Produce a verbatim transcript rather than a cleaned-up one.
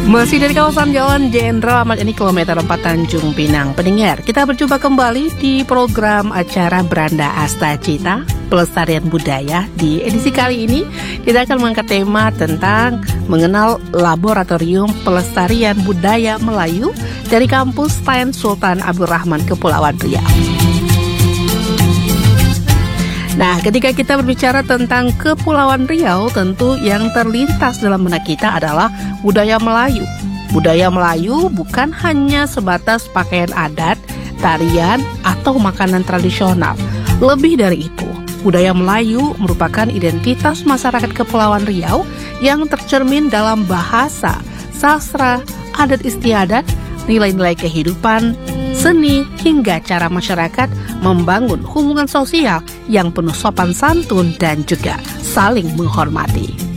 Masih dari kawasan Jalan Jenderal Ahmad Yani kilometer empat Tanjung Pinang. Pendengar, kita berjumpa kembali di program acara Beranda Asta Cita Pelestarian Budaya. Di edisi kali ini kita akan mengangkat tema tentang mengenal Laboratorium Pelestarian Budaya Melayu dari kampus T A N Sultan Abdul Rahman Kepulauan Riau. Nah, ketika kita berbicara tentang Kepulauan Riau, tentu yang terlintas dalam benak kita adalah budaya Melayu. Budaya Melayu bukan hanya sebatas pakaian adat, tarian, atau makanan tradisional. Lebih dari itu, budaya Melayu merupakan identitas masyarakat Kepulauan Riau yang tercermin dalam bahasa, sastra, adat istiadat, nilai-nilai kehidupan, seni, hingga cara masyarakat membangun hubungan sosial yang penuh sopan santun dan juga saling menghormati.